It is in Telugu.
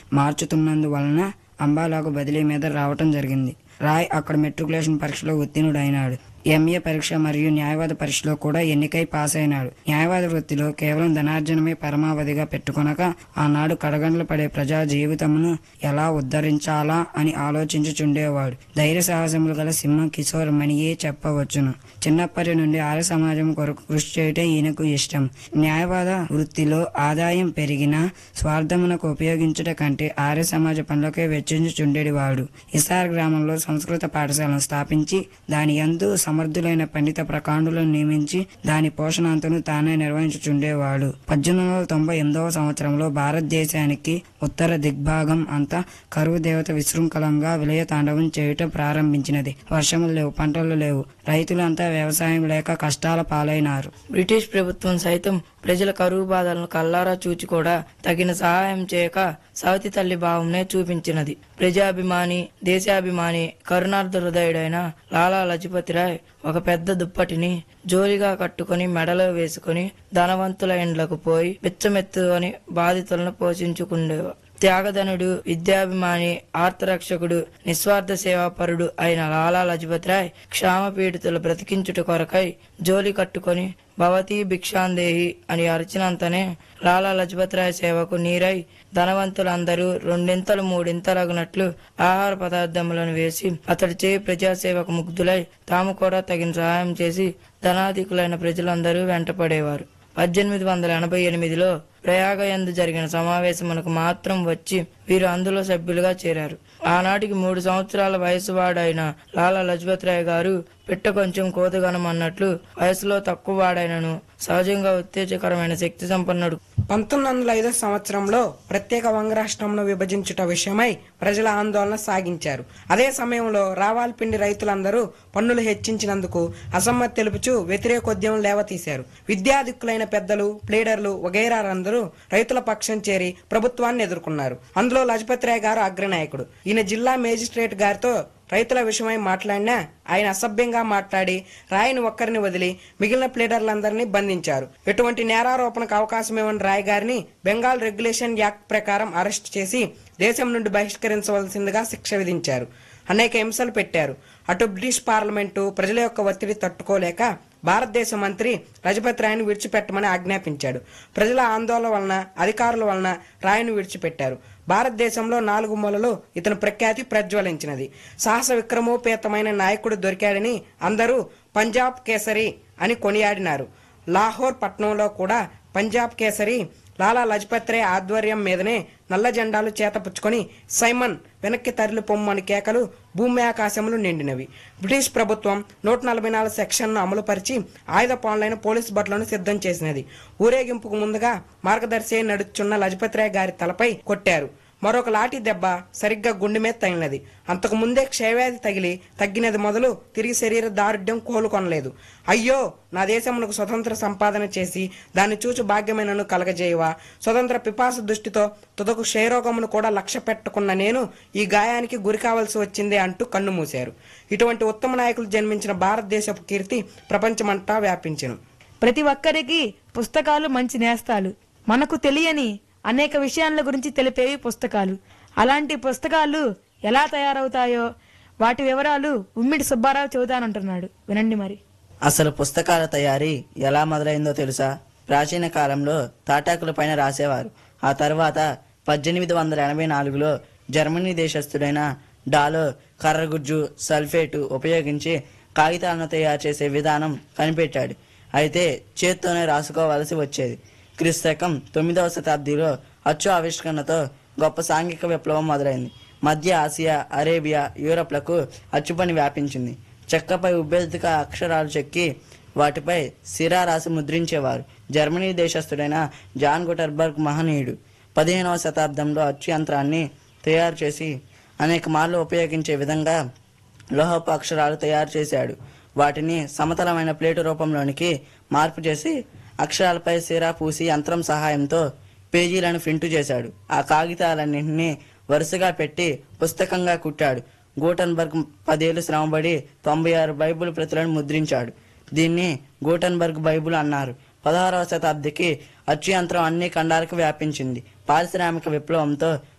మార్చుతున్నందువలన అంబాలాకు బదిలీ మీద రావటం జరిగింది. రాయ్ అక్కడ మెట్రికులేషన్ పరీక్షలో ఉత్తీర్ణుడైనాడు. ఎంఏ పరీక్ష మరియు న్యాయవాద పరీక్షలో కూడా ఎన్నికై పాస్ అయినాడు. న్యాయవాద వృత్తిలో కేవలం ధనార్జనమే పరమావధిగా పెట్టుకొనక ఆనాడు కడగండ్ల పడే ప్రజా జీవితమును ఎలా ఉద్ధరించాలా అని ఆలోచించుచుండేవాడు. ధైర్య సాహసములు గల సింహం కిశోర్ మణియే చెప్పవచ్చును. చిన్నప్పటి నుండి ఆర్య సమాజం కొరకు కృషి చేయటం ఈయనకు ఇష్టం. న్యాయవాద వృత్తిలో ఆదాయం పెరిగినా స్వార్థమునకు ఉపయోగించుట కంటే ఆర్య సమాజ పనులకే వెచ్చించుచుండేవాడు. ఇసార్ గ్రామంలో సంస్కృత పాఠశాలను స్థాపించి దాని యందు సమర్థులైన పండిత ప్రకాండులను నియమించి దాని పోషణ అంతను తానే నిర్వహించుచుండేవాడు. 1898వ సంవత్సరంలో భారతదేశానికి ఉత్తర దిగ్భాగం అంతా కరువు దేవత విశృంఖలంగా విలయ తాండవం చేయటం ప్రారంభించినది. వర్షములు లేవు, పంటలు లేవు, రైతులంతా వ్యవసాయం లేక కష్టాల పాలైనారు. బ్రిటిష్ ప్రభుత్వం సైతం ప్రజల కరువు బాధలను కల్లారా చూచి కూడా తగిన సహాయం చేయక సవతి తల్లి భావంనే చూపించినది. ప్రజాభిమాని, దేశాభిమాని, కరుణార్థ హృదయుడైన లాలా లజపతి రాయ్ ఒక పెద్ద దుప్పటిని జోలిగా కట్టుకుని మెడలో వేసుకుని ధనవంతుల ఇండ్లకు పోయి బిచ్చమెత్తుకొని బాధితులను పోషించుకుండేవారు. త్యాగధనుడు, విద్యాభిమాని, ఆర్తరక్షకుడు, నిస్వార్థ సేవాపరుడు అయిన లాలా లజపతి రాయ్ క్షామ పీడితులు బ్రతికించుట కొరకై జోలి కట్టుకొని భవతీ భిక్షాందేహి అని అరిచినంతనే లాలా లజపతి రాయ్ సేవకు నీరై ధనవంతులందరూ రెండింతలు మూడింతలగునట్లు ఆహార పదార్థములను వేసి అతడి చేయి ప్రజాసేవకు ముగ్ధులై తాము కూడా తగిన సహాయం చేసి ధనాధికులైన ప్రజలందరూ వెంటపడేవారు. 1888లో ప్రయాగయందు జరిగిన సమావేశమునకు మాత్రం వచ్చి వీరు అందులో సభ్యులుగా చేరారు. ఆనాటికి 3 సంవత్సరాల వయసు వాడైన లాలా లజపతి రాయ్ గారు పిట్ట కొంచెం కోతగనం అన్నట్లు వయసులో తక్కువ వాడైనను సహజంగా ఉత్తేజకరమైన శక్తి సంపన్నుడు. 1905 సంవత్సరంలో ప్రత్యేక వంగరాష్ట్రంను విభజించుట విషయమై ప్రజల ఆందోళన సాగించారు. అదే సమయంలో రావాల్పిండి రైతులందరూ పన్నులు హెచ్చించినందుకు అసమ్మతి తెలుపుచూ వ్యతిరేకోద్యమం లేవతీశారు. విద్యాధిక్కులైన పెద్దలు, ప్లీడర్లు వగైరారందరూ రైతుల పక్షం చేరి ప్రభుత్వాన్ని ఎదుర్కొన్నారు. అందులో లజపతి రాయ్ గారు అగ్రనాయకుడు. ఈయన జిల్లా మేజిస్ట్రేట్ గారితో రైతుల విషయమై మాట్లాడినా ఆయన అసభ్యంగా మాట్లాడి రాయ్ని ఒక్కరిని వదిలి మిగిలిన ప్లీడర్లందరినీ బంధించారు. ఎటువంటి నేరారోపణకు అవకాశం ఇవ్వని రాయ్ గారిని బెంగాల్ రెగ్యులేషన్ యాక్ట్ ప్రకారం అరెస్ట్ చేసి దేశం నుండి బహిష్కరించవలసిందిగా శిక్ష విధించారు. అనేక హింసలు పెట్టారు. అటు బ్రిటిష్ పార్లమెంటు ప్రజల యొక్క ఒత్తిడి తట్టుకోలేక భారతదేశ మంత్రి లజపతి రాయ్ను విడిచిపెట్టమని ఆజ్ఞాపించాడు. ప్రజల ఆందోళన వలన, అధికారుల వలన రాయ్ను విడిచిపెట్టారు. భారతదేశంలో 4 మూలలో ఇతని ప్రఖ్యాతి ప్రజ్వలించినది. సాహస విక్రమోపేతమైన నాయకుడు దొరికాడని అందరూ పంజాబ్ కేసరి అని కొనియాడినారు. లాహోర్ పట్టణంలో కూడా పంజాబ్ కేసరి లాలా లజపతి రాయ్ ఆధ్వర్యం మీదనే నల్ల జెండాలు చేతపుచ్చుకొని సైమన్ వెనక్కి తరలి పొమ్మని కేకలు భూమి ఆకాశములు నిండినవి. బ్రిటిష్ ప్రభుత్వం 144 సెక్షన్ను అమలుపరిచి ఆయుధ పాలైన పోలీసు బట్టలను సిద్ధం చేసినది. ఊరేగింపుకు ముందుగా మార్గదర్శి నడుచున్న లజపతి రాయ్ గారి తలపై కొట్టారు. మరొక లాఠీ దెబ్బ సరిగ్గా గుండె మీద తగిలినది. అంతకు ముందే క్షయవ్యాధి తగిలి తగ్గినది మొదలు తిరిగి శరీర దారుఢ్యం కోలుకొనలేదు. అయ్యో, నా దేశమునకు స్వతంత్ర సంపాదన చేసి దాన్ని చూచి భాగ్యమైనను కలగజేయవా? స్వతంత్ర పిపాస దృష్టితో తుదకు క్షయరోగమును కూడా లక్ష్య పెట్టుకున్న నేను ఈ గాయానికి గురి కావలసి వచ్చింది అంటూ కన్ను మూశారు. ఇటువంటి ఉత్తమ నాయకులు జన్మించిన భారతదేశపు కీర్తి ప్రపంచమంతా వ్యాపించెను. ప్రతి ఒక్కరికి పుస్తకాలు మంచి నేస్తాలు. మనకు తెలియని అనేక విషయాల గురించి తెలిపేవి పుస్తకాలు. అలాంటి పుస్తకాలు ఎలా తయారవుతాయో వాటి వివరాలు ఉమ్మిడి సుబ్బారావు చెబుతానంటున్నాడు, వినండి మరి. అసలు పుస్తకాల తయారీ ఎలా మొదలైందో తెలుసా? ప్రాచీన కాలంలో తాటాకుల పైన రాసేవారు. ఆ తర్వాత 1884లో జర్మనీ దేశస్థుడైన డాలో కర్రగుజ్జు, సల్ఫేటు ఉపయోగించి కాగితాలను తయారు చేసే విధానం కనిపెట్టాడు. అయితే చేత్తోనే రాసుకోవలసి వచ్చేది. క్రీస్తకం 9వ శతాబ్దిలో అచ్చు ఆవిష్కరణతో గొప్ప సాంఘిక విప్లవం మొదలైంది. మధ్య ఆసియా, అరేబియా, యూరప్లకు అచ్చుపని వ్యాపించింది. చెక్కపై ఉబ్బెత్తుక అక్షరాలు చెక్కి వాటిపై సిరా రాసి ముద్రించేవారు. జర్మనీ దేశస్థుడైన జాన్ గుటెన్బర్గ్ మహనీయుడు 15వ శతాబ్దంలో అచ్చు యంత్రాన్ని తయారు చేసి అనేక మార్లు ఉపయోగించే విధంగా లోహపు అక్షరాలు తయారు చేశాడు. వాటిని సమతలమైన ప్లేటు రూపంలోనికి మార్పు చేసి అక్షరాలపై సిరా పూసి యంత్రం సహాయంతో పేజీలను ప్రింటు చేశాడు. ఆ కాగితాలన్నింటినీ వరుసగా పెట్టి పుస్తకంగా కుట్టాడు. గూటెన్బర్గ్ 10 ఏళ్లు శ్రమపడి 96 బైబిల్ ప్రతులను ముద్రించాడు. దీన్ని గూటెన్బర్గ్ బైబిల్ అన్నారు. 16వ శతాబ్దికి అచ్చు యంత్రం అన్ని ఖండాలకు వ్యాపించింది. పారిశ్రామిక విప్లవంతో